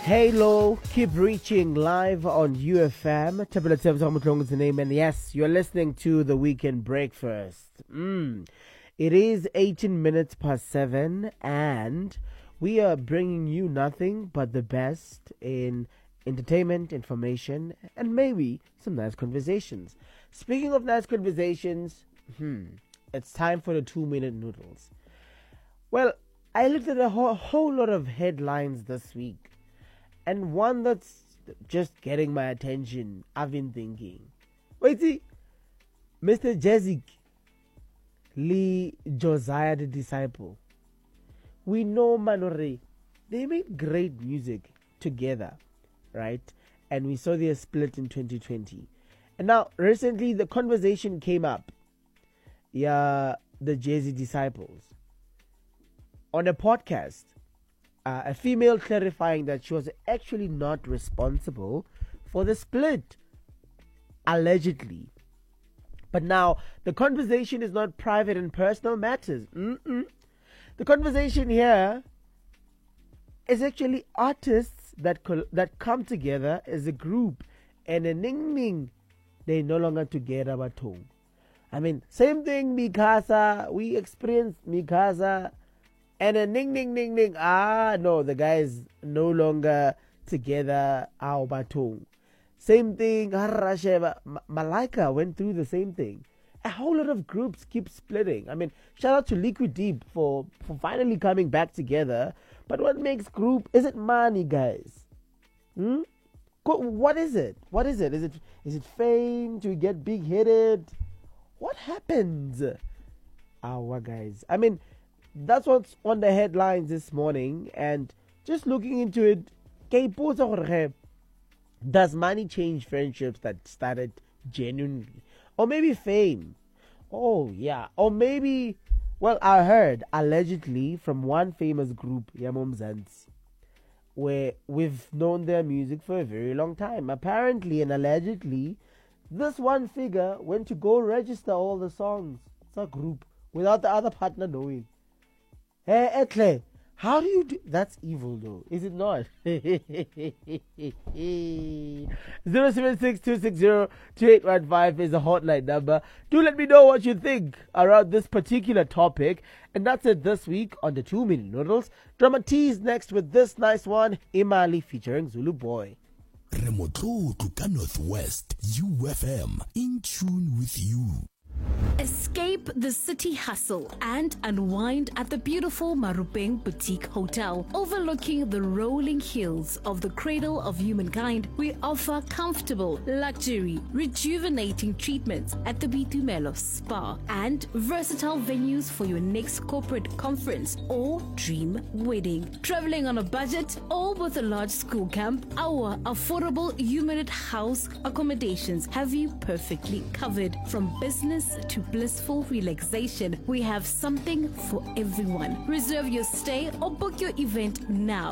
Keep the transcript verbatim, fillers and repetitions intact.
Halo, keep reaching live on U F M. Tabula Thames Hamutlong is the name, and yes, you're listening to the Weekend Breakfast. Mm. It is eighteen minutes past seven, and we are bringing you nothing but the best in entertainment, information, and maybe some nice conversations. Speaking of nice conversations, hmm, it's time for the two-minute noodles. Well, I looked at a whole, whole lot of headlines this week. And one that's just getting my attention, I've been thinking. Wait, see, Mister Jezik Lee Josiah the Disciple. We know Manore, they made great music together, right? And we saw their split in twenty twenty. And now, recently, the conversation came up. Yeah, the Jay-Z Disciples. On a podcast. Uh, a female clarifying that she was actually not responsible for the split, allegedly. But now, the conversation is not private and personal matters. Mm-mm. The conversation here is actually artists that col- that come together as a group, and a ning ning, they're no longer together but home. I mean, same thing, Mikasa. We experienced Mikasa. And a ning ning ning ning. Ah, no, the guys no longer together. Ao Batung. Same thing. Harasheva. Malaika went through the same thing. A whole lot of groups keep splitting. I mean, shout out to Liquid Deep for, for finally coming back together. But what makes group? Is it money, guys? Hmm? What is it? What is it? Is it is it fame? Do we get big headed? What happens? Our guys. I mean, that's what's on the headlines this morning, and just looking into it, does money change friendships that started genuinely? Or maybe fame? Oh, yeah. Or maybe, well, I heard, allegedly, from one famous group, Yamomzans, where we've known their music for a very long time. Apparently and allegedly, this one figure went to go register all the songs. It's a group, without the other partner knowing. Hey, Etle, how do you do? That's evil, though, is it not? zero seven six two six zero two eight one five is a hotline number. Do let me know what you think around this particular topic. And that's it this week on the two minute Noodles. Drama T's next with this nice one, Imali featuring Zulu Boy. Remoto to Northwest, U F M, in tune with you. Escape the city hustle and unwind at the beautiful Marupeng Boutique Hotel. Overlooking the rolling hills of the cradle of humankind, we offer comfortable, luxury, rejuvenating treatments at the Bitumelo Spa and versatile venues for your next corporate conference or dream wedding. Traveling on a budget or with a large school camp, our affordable Humanit House accommodations have you perfectly covered. From business to blissful relaxation, we have something for everyone. Reserve your stay or book your event now